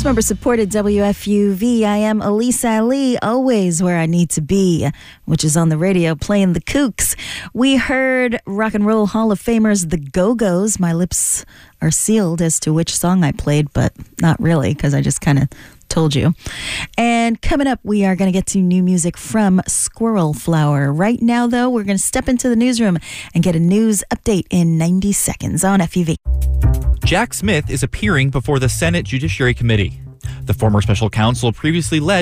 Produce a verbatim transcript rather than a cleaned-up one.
Cast member supported W F U V. I am Elise Ali, always where I need to be, which is on the radio playing the Kooks. We heard Rock and Roll Hall of Famers, the Go-Go's. My lips are sealed as to which song I played, but not really, because I just kind of told you. And coming up, we are going to get to new music from Squirrel Flower. Right now, though, we're going to step into the newsroom and get a news update in ninety seconds on F U V. Jack Smith is appearing before the Senate Judiciary Committee. The former special counsel previously led